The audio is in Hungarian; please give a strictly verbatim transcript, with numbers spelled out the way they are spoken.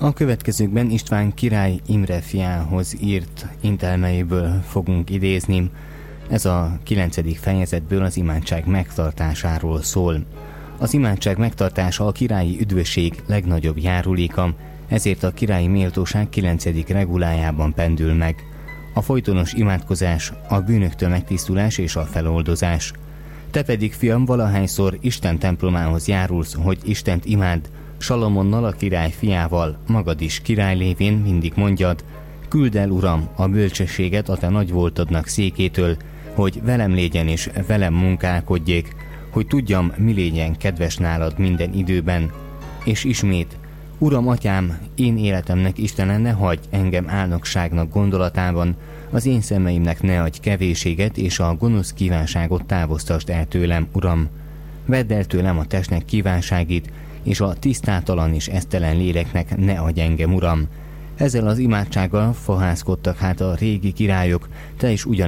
A következőkben István király Imre fiához írt intelmeiből fogunk idézni. Ez a kilencedik fejezetből az imádság megtartásáról szól. Az imádság megtartása a királyi üdvösség legnagyobb járuléka, ezért a királyi méltóság kilencedik regulájában pendül meg. A folytonos imádkozás, a bűnöktől megtisztulás és a feloldozás. Te pedig, fiam, valahányszor Isten templomához járulsz, hogy Istent imád, Salomonnal, a király fiával, magad is király lévén mindig mondjad: küld el, Uram, a bölcsességet a te nagyvoltadnak székétől, hogy velem légyen és velem munkálkodjék, hogy tudjam, mi légyen kedves nálad minden időben. És ismét: Uram, atyám, én életemnek Istene, ne hagyj engem álnokságnak gondolatában, az én szemeimnek ne adj kevésséget, és a gonosz kívánságot távoztasd el tőlem, Uram. Vedd el tőlem a testnek kívánságét, és a tisztátalan és esztelen léleknek ne adj engem, Uram. Ezzel az imádsággal fohászkodtak hát a régi királyok, te is ugyan